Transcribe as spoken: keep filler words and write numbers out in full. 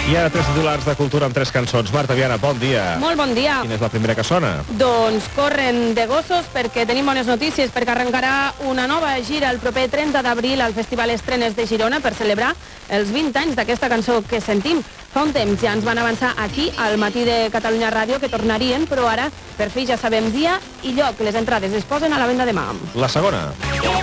I ara tres titulars de cultura amb tres cançons. Marta Viana, bon dia. Molt bon dia. Quina és la primera que sona? Doncs corren de gossos perquè tenim bones notícies, perquè arrencarà una nova gira el proper trenta d'abril al Festival Estrenes de Girona per celebrar els vint anys d'aquesta cançó que sentim. Fa un temps ja ens van avançar aquí, al Matí de Catalunya Ràdio, que tornarien, però ara per fi ja sabem dia i lloc. Les entrades es posen a la venda demà. La segona.